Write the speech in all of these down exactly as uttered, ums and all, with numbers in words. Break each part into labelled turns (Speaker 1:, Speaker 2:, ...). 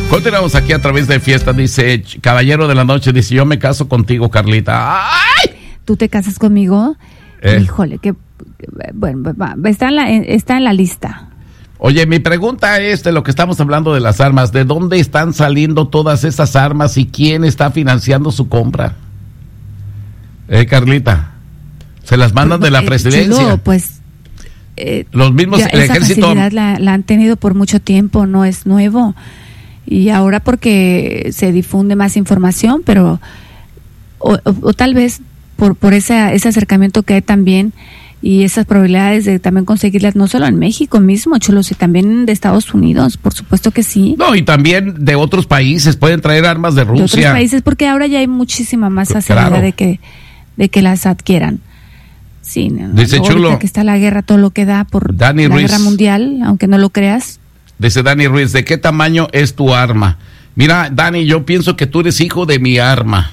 Speaker 1: Continuamos aquí a través de Fiesta. Dice, caballero de la noche, dice, yo me caso contigo, Carlita. ¡Ay!
Speaker 2: ¿Tú te casas conmigo? Eh. Híjole, que bueno, está en la, está en la lista.
Speaker 1: Oye, mi pregunta es de lo que estamos hablando de las armas. ¿De dónde están saliendo todas esas armas y quién está financiando su compra? Eh, Carlita, ¿se las mandan de la presidencia?
Speaker 2: Chulo, pues eh,
Speaker 1: los mismos, el
Speaker 2: esa
Speaker 1: ejército.
Speaker 2: Facilidad la, la han tenido por mucho tiempo, no es nuevo. Y ahora porque se difunde más información, pero o, o, o tal vez por por ese, ese acercamiento que hay también y esas probabilidades de también conseguirlas no solo en México mismo, Chulo, sino también de Estados Unidos, por supuesto que sí.
Speaker 1: No, y también de otros países, pueden traer armas de Rusia.
Speaker 2: De otros países, porque ahora ya hay muchísima más facilidad claro. de que de que las adquieran. Sí,
Speaker 1: dice Chulo
Speaker 2: que está la guerra, todo lo que da por
Speaker 1: Dani
Speaker 2: la
Speaker 1: Ruiz.
Speaker 2: Guerra mundial, aunque no lo creas.
Speaker 1: Dice Dani Ruiz, ¿de qué tamaño es tu arma? Mira, Dani, yo pienso que tú eres hijo de mi arma.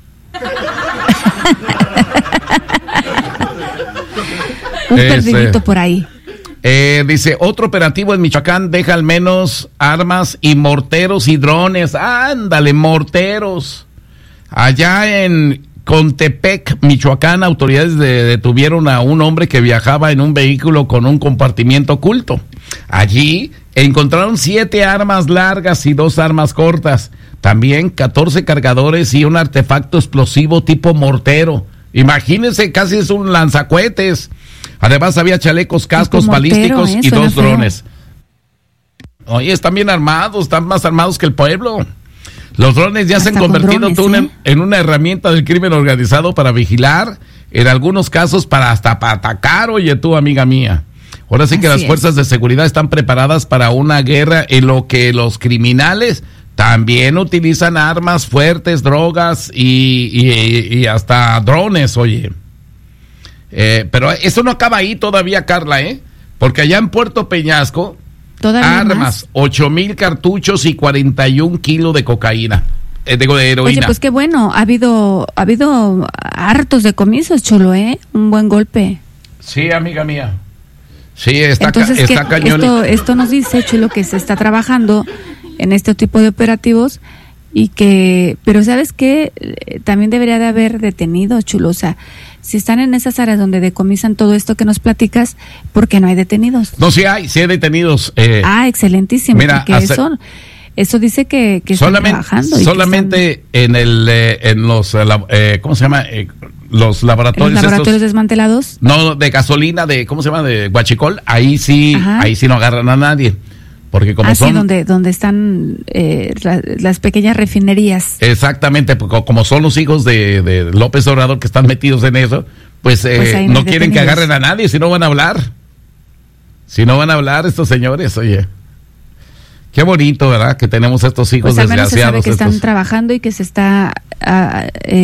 Speaker 2: Un es, perdidito eh, por ahí.
Speaker 1: Eh, dice, otro operativo en Michoacán deja al menos armas y morteros y drones. Ándale, morteros. Allá en Contepec, Michoacán, autoridades de, detuvieron a un hombre que viajaba en un vehículo con un compartimiento oculto. Allí encontraron siete armas largas y dos armas cortas. También catorce cargadores y un artefacto explosivo tipo mortero. Imagínense, casi es un lanzacohetes. Además había chalecos, cascos tipo balísticos mortero, ¿eh? Y dos Suena drones. Feo. Oye, están bien armados, están más armados que el pueblo. Los drones ya Hasta se han convertido drones, ¿eh? en una herramienta del crimen organizado para vigilar, en algunos casos para hasta para atacar, oye tú, amiga mía. Ahora sí que Así las fuerzas es. de seguridad están preparadas para una guerra en lo que los criminales también utilizan armas fuertes, drogas y, y, y hasta drones, oye. Eh, pero eso no acaba ahí todavía, Carla, ¿eh? Porque allá en Puerto Peñasco, ¿Todavía armas, más? ocho mil cartuchos y cuarenta y un kilos de cocaína, eh, de, de heroína.
Speaker 2: Oye, pues qué bueno, ha habido, ha habido hartos decomisos, Chulo, ¿eh? Un buen golpe.
Speaker 1: Sí, amiga mía. Sí, está,
Speaker 2: Entonces,
Speaker 1: está
Speaker 2: que
Speaker 1: cañón.
Speaker 2: Esto, esto nos dice, Chulo, que se está trabajando en este tipo de operativos y que, pero ¿sabes qué? También debería de haber detenidos, Chulo, o sea, si están en esas áreas donde decomisan todo esto que nos platicas, ¿por qué no hay detenidos?
Speaker 1: No, sí hay, sí hay detenidos. Eh,
Speaker 2: ah, excelentísimo,
Speaker 1: mira,
Speaker 2: porque hace, eso, eso dice que, que
Speaker 1: solamente,
Speaker 2: están trabajando.
Speaker 1: Solamente
Speaker 2: están,
Speaker 1: en el, eh, en los, eh, ¿cómo se llama? Eh, los laboratorios.
Speaker 2: ¿Los laboratorios
Speaker 1: estos,
Speaker 2: desmantelados?
Speaker 1: No, de gasolina, de, ¿cómo se llama? De Huachicol, ahí sí, Ajá. ahí sí no agarran a nadie. Porque como
Speaker 2: ah,
Speaker 1: son...
Speaker 2: sí, donde, donde están eh, la, las pequeñas refinerías.
Speaker 1: Exactamente, porque como son los hijos de, de López Obrador que están metidos en eso, pues, eh, pues no quieren detenidos. que agarren a nadie, si no van a hablar. Si no van a hablar estos señores, oye. Qué bonito, ¿verdad? Que tenemos estos hijos
Speaker 2: pues
Speaker 1: desgraciados.
Speaker 2: Se sabe que
Speaker 1: estos...
Speaker 2: están trabajando y que se está uh,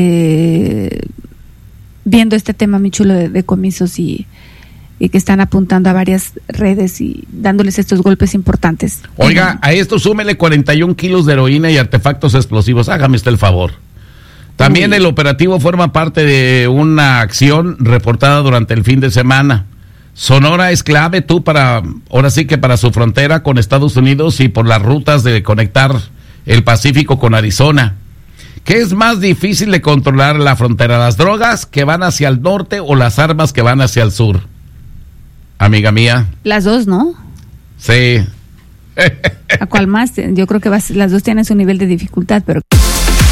Speaker 2: eh, viendo este tema, mi chulo, de decomisos y... y que están apuntando a varias redes y dándoles estos golpes importantes.
Speaker 1: Oiga, a esto súmele cuarenta y un kilos de heroína y artefactos explosivos, hágame usted el favor. También Uy. el operativo forma parte de una acción reportada durante el fin de semana. Sonora es clave, tú, para, ahora sí que para su frontera con Estados Unidos y por las rutas de conectar el Pacífico con Arizona. ¿Qué es más difícil de controlar la frontera? ¿Las drogas que van hacia el norte o las armas que van hacia el sur? Amiga mía.
Speaker 2: Las dos, ¿no?
Speaker 1: Sí.
Speaker 2: ¿A cuál más? Yo creo que vas, las dos tienen su nivel de dificultad, pero